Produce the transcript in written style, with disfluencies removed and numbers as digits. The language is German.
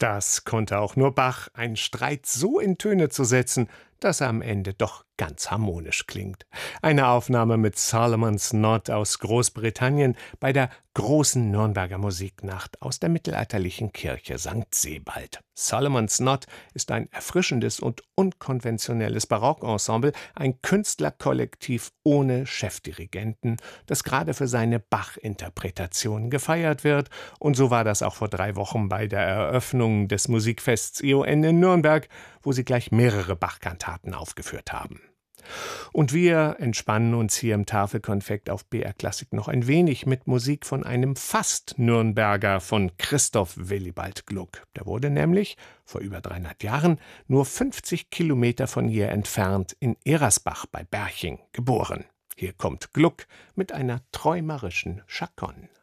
Das konnte auch nur Bach, einen Streit so in Töne zu setzen, dass er am Ende doch ganz harmonisch klingt. Eine Aufnahme mit Solomon's Knot aus Großbritannien bei der großen Nürnberger Musiknacht aus der mittelalterlichen Kirche St. Sebald. Solomon's Knot ist ein erfrischendes und unkonventionelles Barockensemble, ein Künstlerkollektiv ohne Chefdirigenten, das gerade für seine Bach-Interpretation gefeiert wird. Und so war das auch vor 3 Wochen bei der Eröffnung des Musikfests ION in Nürnberg, wo sie gleich mehrere Bach-Kantaten aufgeführt haben. Und wir entspannen uns hier im Tafelkonfekt auf BR Klassik noch ein wenig mit Musik von einem Fast-Nürnberger, von Christoph Willibald Gluck. Der wurde nämlich vor über 300 Jahren nur 50 Kilometer von hier entfernt in Eresbach bei Berching geboren. Hier kommt Gluck mit einer träumerischen Chaconne.